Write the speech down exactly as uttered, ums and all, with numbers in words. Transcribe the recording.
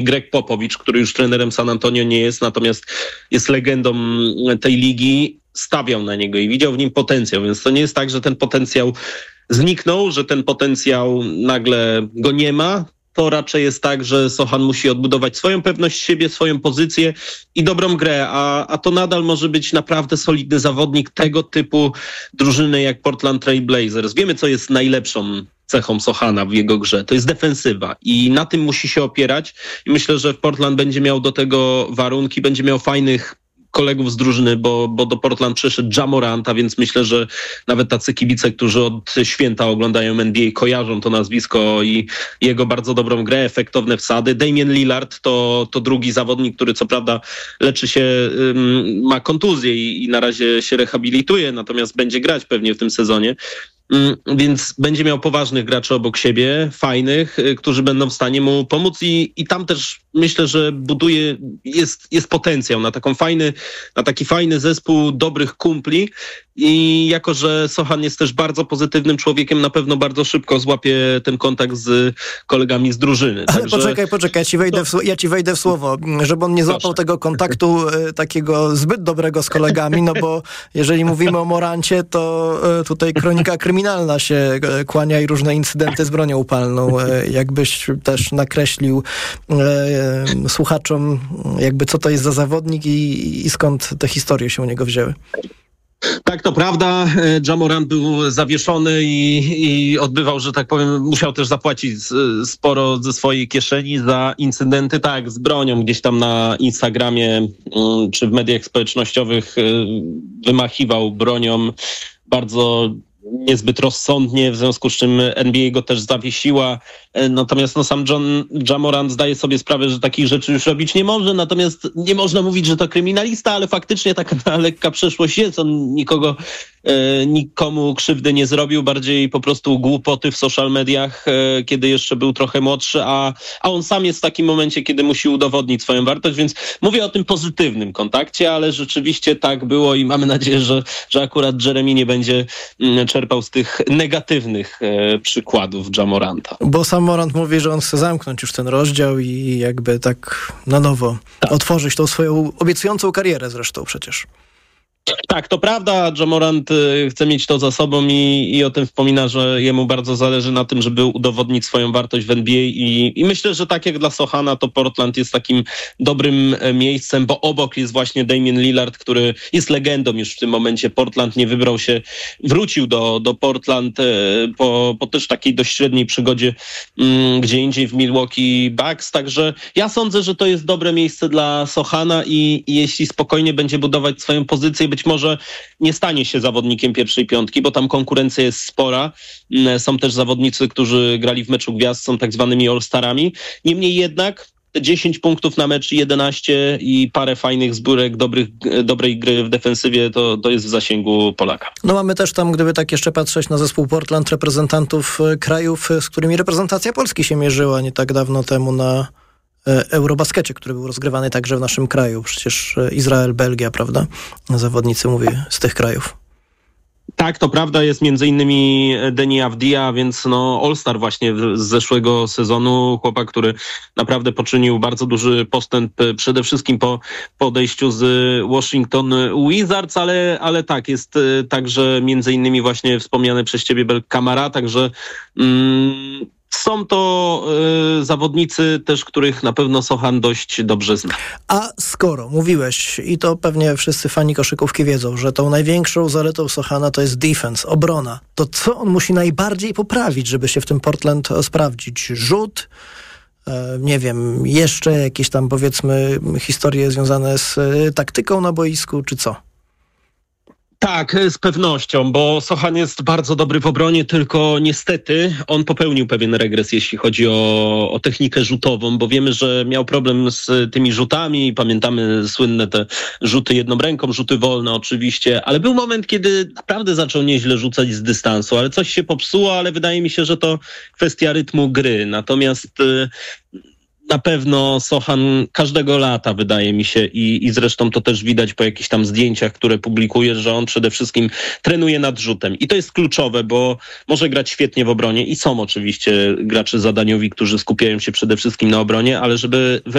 Greg Popovich, który już trenerem San Antonio nie jest, natomiast jest legendą tej ligi, stawiał na niego i widział w nim potencjał, więc to nie jest tak, że ten potencjał zniknął, że ten potencjał nagle go nie ma. To raczej jest tak, że Sochan musi odbudować swoją pewność siebie, swoją pozycję i dobrą grę, a, a to nadal może być naprawdę solidny zawodnik tego typu drużyny jak Portland Trail Blazers. Wiemy, co jest najlepszą cechą Sochana w jego grze. To jest defensywa i na tym musi się opierać i myślę, że w Portland będzie miał do tego warunki, będzie miał fajnych kolegów z drużyny, bo, bo do Portland przyszedł Ja Morant, a więc myślę, że nawet tacy kibice, którzy od święta oglądają N B A, kojarzą to nazwisko i jego bardzo dobrą grę, efektowne wsady. Damian Lillard to, to drugi zawodnik, który co prawda leczy się, um, ma kontuzję i, i na razie się rehabilituje, natomiast będzie grać pewnie w tym sezonie. Więc będzie miał poważnych graczy obok siebie, fajnych, którzy będą w stanie mu pomóc i, i tam też myślę, że buduje, jest, jest potencjał na taką fajny, na taki fajny zespół dobrych kumpli i jako, że Sochan jest też bardzo pozytywnym człowiekiem, na pewno bardzo szybko złapie ten kontakt z kolegami z drużyny. Ale Także... poczekaj, poczekaj, ja ci, wejdę w, ja ci wejdę w słowo, żeby on nie złapał Proszę. tego kontaktu takiego zbyt dobrego z kolegami, no bo jeżeli mówimy o Morancie, to tutaj kronika kryminalna się kłania i różne incydenty z bronią upalną. Jakbyś też nakreślił e, słuchaczom, jakby co to jest za zawodnik i, i skąd te historie się u niego wzięły. Tak, to prawda. Ja Morant był zawieszony i, i odbywał, że tak powiem, musiał też zapłacić sporo ze swojej kieszeni za incydenty, tak, z bronią. Gdzieś tam na Instagramie czy w mediach społecznościowych wymachiwał bronią bardzo niezbyt rozsądnie, w związku z czym N B A go też zawiesiła. Natomiast no, sam John, Ja Morant zdaje sobie sprawę, że takich rzeczy już robić nie może, natomiast nie można mówić, że to kryminalista, ale faktycznie taka lekka przeszłość jest. On nikogo, e, nikomu krzywdy nie zrobił, bardziej po prostu głupoty w social mediach, e, kiedy jeszcze był trochę młodszy, a, a on sam jest w takim momencie, kiedy musi udowodnić swoją wartość, więc mówię o tym pozytywnym kontakcie, ale rzeczywiście tak było i mamy nadzieję, że, że akurat Jeremy nie będzie mm, czerpał z tych negatywnych e, przykładów Ja Moranta. Bo sam Morant mówi, że on chce zamknąć już ten rozdział i jakby tak na nowo tak. otworzyć tą swoją obiecującą karierę zresztą przecież. Tak, to prawda. Ja Morant chce mieć to za sobą i, i o tym wspomina, że jemu bardzo zależy na tym, żeby udowodnić swoją wartość w N B A i, i myślę, że tak jak dla Sochana, to Portland jest takim dobrym miejscem, bo obok jest właśnie Damian Lillard, który jest legendą już w tym momencie. Portland nie wybrał się, wrócił do, do Portland po, po też takiej dość średniej przygodzie um, gdzie indziej w Milwaukee Bucks, także ja sądzę, że to jest dobre miejsce dla Sochana i, i jeśli spokojnie będzie budować swoją pozycję, być może nie stanie się zawodnikiem pierwszej piątki, bo tam konkurencja jest spora. Są też zawodnicy, którzy grali w meczu gwiazd, są tak zwanymi all-starami. Niemniej jednak te dziesięć punktów na mecz, jedenaście i parę fajnych zbiórek, dobrych, dobrej gry w defensywie, to, to jest w zasięgu Polaka. No mamy też tam, gdyby tak jeszcze patrzeć na zespół Portland, reprezentantów krajów, z którymi reprezentacja Polski się mierzyła nie tak dawno temu na Eurobaskecie, który był rozgrywany także w naszym kraju. Przecież Izrael, Belgia, prawda? Zawodnicy, mówię, z tych krajów. Tak, to prawda, jest między innymi Deni Avdija, więc no All-Star właśnie z zeszłego sezonu, chłopak, który naprawdę poczynił bardzo duży postęp, przede wszystkim po podejściu z Washington Wizards, ale, ale tak, jest także między innymi właśnie wspomniany przez ciebie Bel Kamara, także mm, są to y, zawodnicy też, których na pewno Sochan dość dobrze zna. A skoro mówiłeś, i to pewnie wszyscy fani koszykówki wiedzą, że tą największą zaletą Sochana to jest defense, obrona, to co on musi najbardziej poprawić, żeby się w tym Portland sprawdzić? Rzut? E, nie wiem, jeszcze jakieś tam powiedzmy historie związane z y, taktyką na boisku, czy co? Tak, z pewnością, bo Sochan jest bardzo dobry w obronie, tylko niestety on popełnił pewien regres, jeśli chodzi o, o technikę rzutową, bo wiemy, że miał problem z tymi rzutami, pamiętamy słynne te rzuty jedną ręką, rzuty wolne oczywiście, ale był moment, kiedy naprawdę zaczął nieźle rzucać z dystansu, ale coś się popsuło, ale wydaje mi się, że to kwestia rytmu gry, natomiast na pewno Sochan każdego lata, wydaje mi się, i, i zresztą to też widać po jakichś tam zdjęciach, które publikuje, że on przede wszystkim trenuje nad rzutem. I to jest kluczowe, bo może grać świetnie w obronie i są oczywiście gracze zadaniowi, którzy skupiają się przede wszystkim na obronie, ale żeby